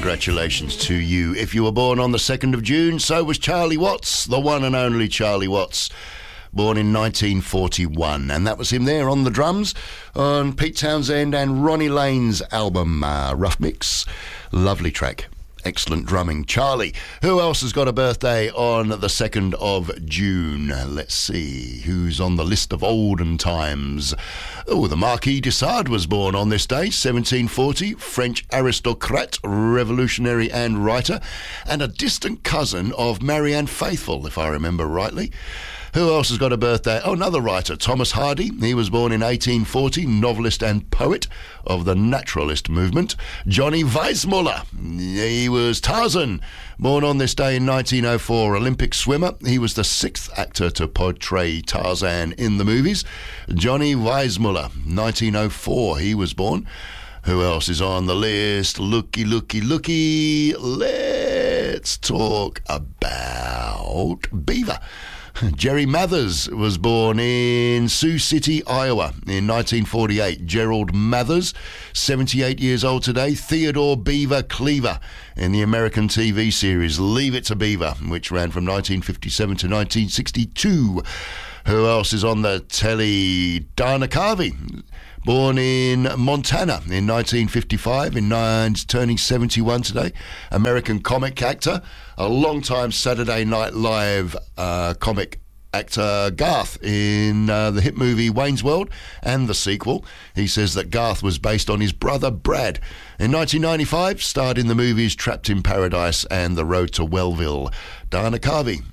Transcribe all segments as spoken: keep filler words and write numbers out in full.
Congratulations to you. If you were born on the second of June, so was Charlie Watts, the one and only Charlie Watts, born in nineteen forty-one. And that was him there on the drums on Pete Townsend and Ronnie Lane's album, uh, Rough Mix. Lovely track. Excellent drumming. Charlie. Who else has got a birthday on the second of June? Let's see who's on the list of olden times. Oh, the Marquis de Sade was born on this day, seventeen forty, French aristocrat, revolutionary and writer, and a distant cousin of Marianne Faithfull, if I remember rightly. Who else has got a birthday? Oh, another writer, Thomas Hardy. He was born in eighteen forty, novelist and poet of the naturalist movement. Johnny Weissmuller. He was Tarzan, born on this day in nineteen oh four, Olympic swimmer. He was the sixth actor to portray Tarzan in the movies. Johnny Weissmuller, nineteen oh four, he was born. Who else is on the list? Looky, looky, looky. Let's talk about Beaver. Jerry Mathers was born in Sioux City, Iowa in nineteen forty-eight. Gerald Mathers, seventy-eight years old today. Theodore Beaver Cleaver in the American T V series Leave It to Beaver, which ran from nineteen fifty-seven to nineteen sixty-two. Who else is on the telly? Dana Carvey, born in Montana in nineteen fifty-five, in nine, turning seventy-one today. American comic actor, a long-time Saturday Night Live uh, comic actor Garth in uh, the hit movie Wayne's World and the sequel. He says that Garth was based on his brother Brad. In nineteen ninety-five, starred in the movies Trapped in Paradise and The Road to Wellville. Dana Carvey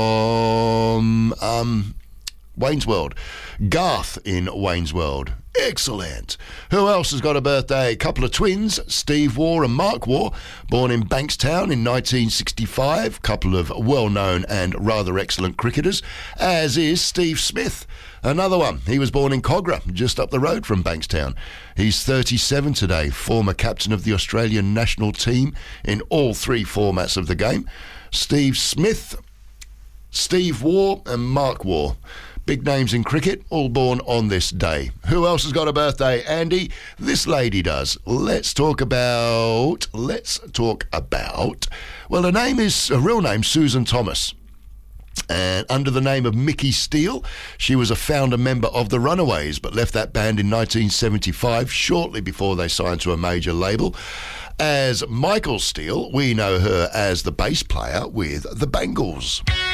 from um, Wayne's World. Garth in Wayne's World. Excellent. Who else has got a birthday? A couple of twins, Steve Waugh and Mark Waugh, born in Bankstown in nineteen sixty-five. Couple of well-known and rather excellent cricketers, as is Steve Smith. Another one. He was born in Cogra, just up the road from Bankstown. He's thirty-seven today, former captain of the Australian national team in all three formats of the game. Steve Smith, Steve Waugh and Mark Waugh. Big names in cricket, all born on this day. Who else has got a birthday, Andy? This lady does. Let's talk about, let's talk about, well, her name is, her real name, Susan Thomas. And under the name of Mickey Steele, she was a founder member of the Runaways, but left that band in nineteen seventy-five, shortly before they signed to a major label. As Michael Steele, we know her as the bass player with the Bangles.